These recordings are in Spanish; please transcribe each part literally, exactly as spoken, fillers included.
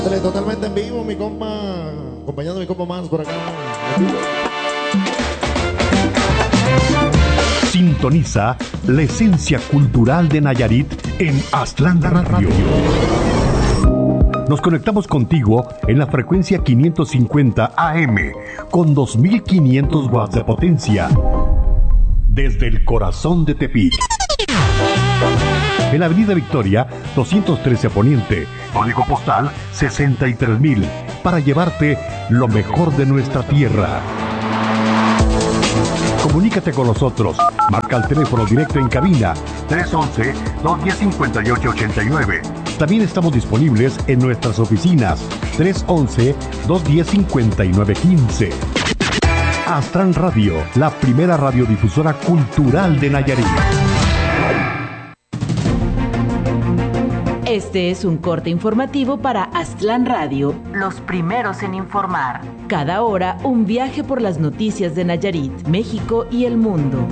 Totalmente en vivo, mi compa, acompañando a mi compa más por acá. Sintoniza la esencia cultural de Nayarit en Aztlán Radio. Nos conectamos contigo en la frecuencia quinientos cincuenta A M con dos mil quinientos watts de potencia desde el corazón de Tepic. En la Avenida Victoria, doscientos trece Poniente, código postal sesenta y tres mil, para llevarte lo mejor de nuestra tierra. Comunícate con nosotros. Marca el teléfono directo en cabina tres once, dos diez, cincuenta y ocho ochenta y nueve. También estamos disponibles en nuestras oficinas tres once, dos diez, cincuenta y nueve quince. Aztlán Radio, la primera radiodifusora cultural de Nayarit. Este es un corte informativo para Aztlán Radio, los primeros en informar. Cada hora, un viaje por las noticias de Nayarit, México y el mundo.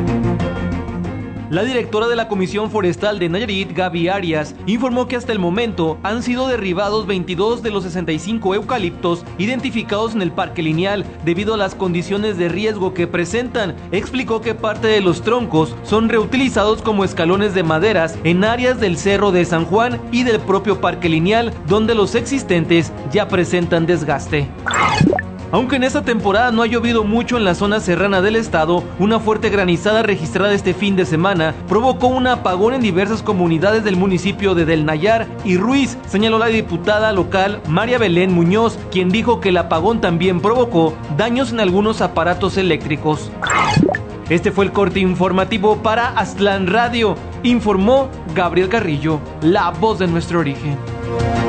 La directora de la Comisión Forestal de Nayarit, Gaby Arias, informó que hasta el momento han sido derribados veintidós de los sesenta y cinco eucaliptos identificados en el Parque Lineal debido a las condiciones de riesgo que presentan. Explicó que parte de los troncos son reutilizados como escalones de maderas en áreas del Cerro de San Juan y del propio Parque Lineal, donde los existentes ya presentan desgaste. Aunque en esta temporada no ha llovido mucho en la zona serrana del estado, una fuerte granizada registrada este fin de semana provocó un apagón en diversas comunidades del municipio de Del Nayar y Ruiz, señaló la diputada local María Belén Muñoz, quien dijo que el apagón también provocó daños en algunos aparatos eléctricos. Este fue el corte informativo para Aztlán Radio, informó Gabriel Carrillo, la voz de nuestro origen.